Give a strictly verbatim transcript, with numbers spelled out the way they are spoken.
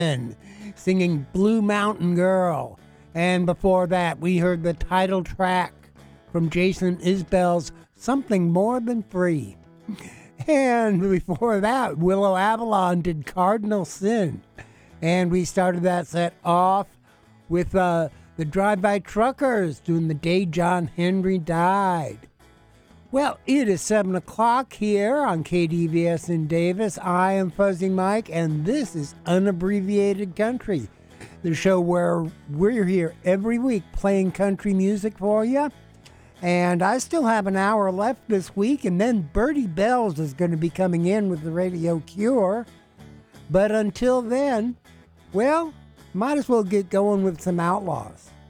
singing Blue Mountain Girl. And before that, we heard the title track from Jason Isbell's Something More Than Free. And before that, Willow Avalon did Cardinal Sin. And we started that set off with uh, the Drive-By Truckers doing The Day John Henry Died. Well, it is seven o'clock here on K D V S in Davis. I am Fuzzy Mike, and this is Unabbreviated Country, the show where we're here every week playing country music for you. And I still have an hour left this week, and then Bertie Bells is going to be coming in with the Radio Cure. But until then, well, might as well get going with some Outlaws.